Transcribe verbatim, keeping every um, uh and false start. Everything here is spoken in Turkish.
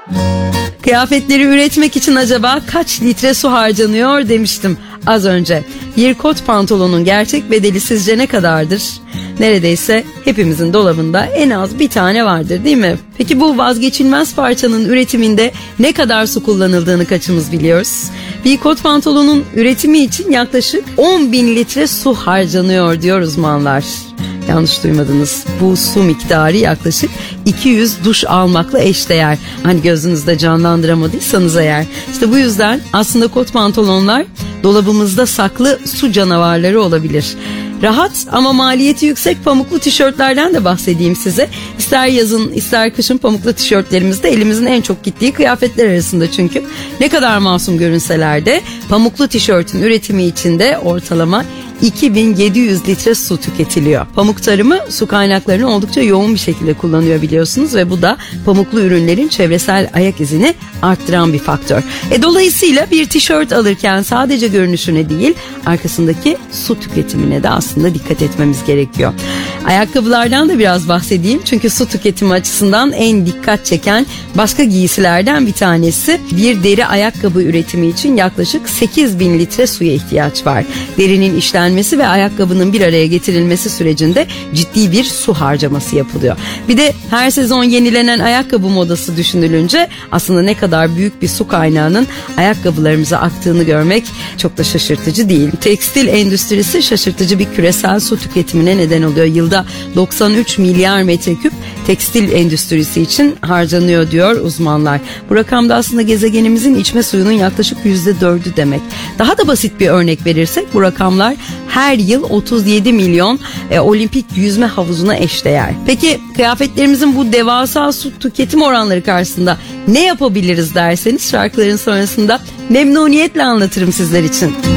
Kıyafetleri üretmek için acaba kaç litre su harcanıyor demiştim az önce. Bir kot pantolonun gerçek bedeli sizce ne kadardır? Neredeyse hepimizin dolabında en az bir tane vardır, değil mi? Peki bu vazgeçilmez parçanın üretiminde ne kadar su kullanıldığını kaçımız biliyoruz? Bir kot pantolonun üretimi için yaklaşık on bin litre su harcanıyor diyor uzmanlar. Yanlış duymadınız. Bu su miktarı yaklaşık iki yüz duş almakla eşdeğer. Hani gözünüzde canlandıramadıysanız eğer. İşte bu yüzden aslında kot pantolonlar dolabımızda saklı su canavarları olabilir. Rahat ama maliyeti yüksek pamuklu tişörtlerden de bahsedeyim size. İster yazın ister kışın pamuklu tişörtlerimiz de elimizin en çok gittiği kıyafetler arasında çünkü. Ne kadar masum görünseler de pamuklu tişörtün üretimi için de ortalama iki bin yedi yüz litre su tüketiliyor. Pamuk tarımı su kaynaklarını oldukça yoğun bir şekilde kullanıyor biliyorsunuz ve bu da pamuklu ürünlerin çevresel ayak izini arttıran bir faktör. E, dolayısıyla bir tişört alırken sadece görünüşüne değil arkasındaki su tüketimine de aslında dikkat etmemiz gerekiyor. Ayakkabılardan da biraz bahsedeyim çünkü su tüketimi açısından en dikkat çeken başka giysilerden bir tanesi. Bir deri ayakkabı üretimi için yaklaşık sekiz bin litre suya ihtiyaç var. Derinin işlenmesi ve ayakkabının bir araya getirilmesi sürecinde ciddi bir su harcaması yapılıyor. Bir de her sezon yenilenen ayakkabı modası düşünülünce aslında ne kadar büyük bir su kaynağının ayakkabılarımıza aktığını görmek çok da şaşırtıcı değil. Tekstil endüstrisi şaşırtıcı bir küresel su tüketimine neden oluyor. Yılda doksan üç milyar metreküp tekstil endüstrisi için harcanıyor diyor uzmanlar. Bu rakamda aslında gezegenimizin içme suyunun yaklaşık yüzde dördü demek. Daha da basit bir örnek verirsek bu rakamlar her yıl otuz yedi milyon e, olimpik yüzme havuzuna eşdeğer. Peki kıyafetlerimizin bu devasa su tüketim oranları karşısında ne yapabiliriz derseniz şarkıların sonrasında memnuniyetle anlatırım sizler için.